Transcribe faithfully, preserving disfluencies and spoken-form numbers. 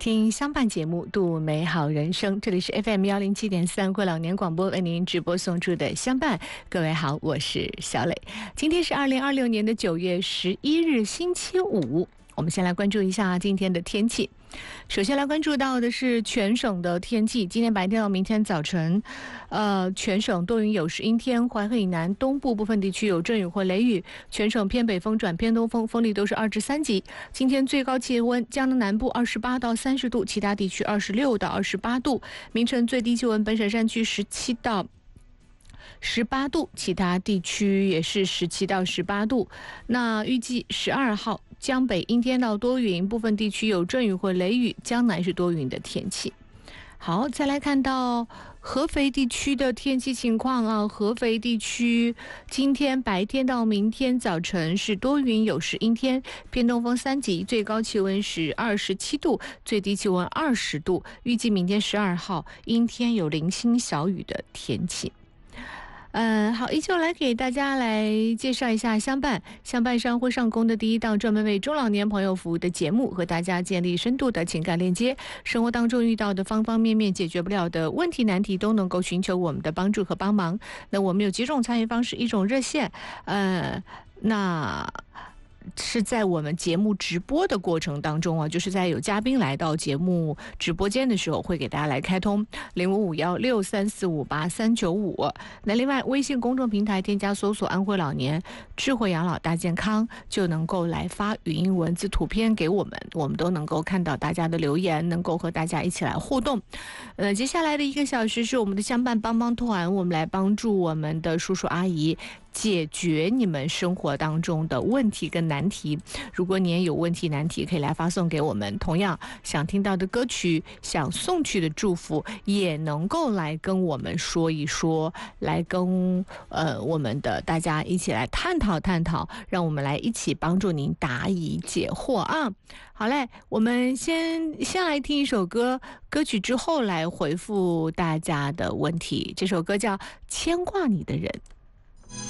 听相伴节目，度美好人生。这里是 F M 幺零七点三贵老年广播为您直播送出的相伴。各位好，我是小磊。今天是二零二六年的九月十一日，星期五。我们先来关注一下今天的天气。首先来关注到的是全省的天气。今天白天到明天早晨，呃，全省多云有时阴天，淮河以南东部部分地区有阵雨或雷雨，全省偏北风转偏东风，风力都是二至三级。今天最高气温，江南南部二十八到三十度，其他地区二十六到二十八度。明晨最低气温，本省山区十七到十八度，其他地区也是十七到十八度。那预计十二号江北阴天到多云，部分地区有阵雨或雷雨，江南是多云的天气。好，再来看到合肥地区的天气情况啊。合肥地区今天白天到明天早晨是多云有时阴天，偏东风三级，最高气温是二十七度，最低气温二十度。预计明天十二号阴天有零星小雨的天气。嗯，好，依旧来给大家来介绍一下相伴。相伴上会上工的第一档专门为中老年朋友服务的节目，和大家建立深度的情感链接。生活当中遇到的方方面面解决不了的问题难题，都能够寻求我们的帮助和帮忙。那我们有几种参与方式，一种热线，呃，那是在我们节目直播的过程当中啊，就是在有嘉宾来到节目直播间的时候，会给大家来开通零五五幺六三四五八三九五。那另外微信公众平台添加搜索安徽老年智慧养老大健康，就能够来发语音文字图片给我们，我们都能够看到大家的留言，能够和大家一起来互动。呃，接下来的一个小时是我们的相伴帮帮团，我们来帮助我们的叔叔阿姨解决你们生活当中的问题跟难题。如果你也有问题难题，可以来发送给我们。同样想听到的歌曲，想送去的祝福，也能够来跟我们说一说，来跟呃我们的大家一起来探讨探讨，让我们来一起帮助您答疑解惑啊。好嘞，我们先先来听一首歌，歌曲之后来回复大家的问题。这首歌叫《牵挂你的人》。